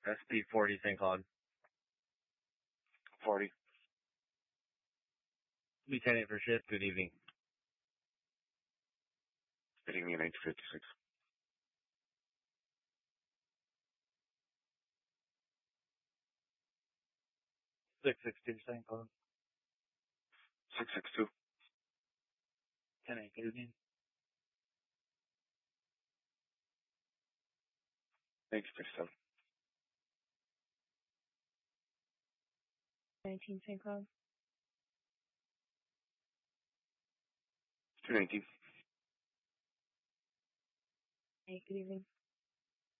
SP40 St. Cloud. 40. Lieutenant for shift, good evening. Good evening, 1956. 662 St. Cloud. 662. 10-8, good evening. 1957. 19 St. Cloud. 219. Hey, good evening.